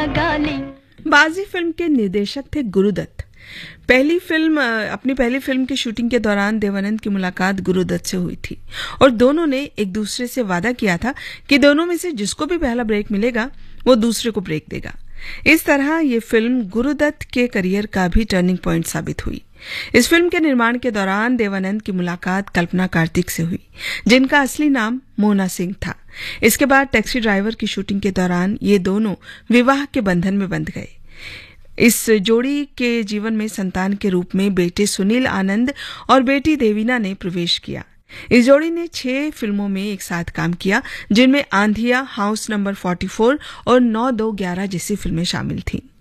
बाजी फिल्म के निर्देशक थे गुरुदत्त। अपनी पहली फिल्म की शूटिंग के दौरान देवानंद की मुलाकात गुरुदत्त से हुई थी और दोनों ने एक दूसरे से वादा किया था कि दोनों में से जिसको भी पहला ब्रेक मिलेगा वो दूसरे को ब्रेक देगा। इस तरह ये फिल्म गुरुदत्त के करियर का भी टर्निंग पॉइंट साबित हुई। इस फिल्म के निर्माण के दौरान देवानंद की मुलाकात कल्पना कार्तिक से हुई, जिनका असली नाम मोना सिंह था। इसके बाद टैक्सी ड्राइवर की शूटिंग के दौरान ये दोनों विवाह के बंधन में बंध गए। इस जोड़ी के जीवन में संतान के रूप में बेटे सुनील आनंद और बेटी देवीना ने प्रवेश किया। इस जोड़ी ने 6 फिल्मों में एक साथ काम किया, जिनमें आंधिया, हाउस नंबर 44 और 9-2-11 जैसी फिल्में शामिल थीं।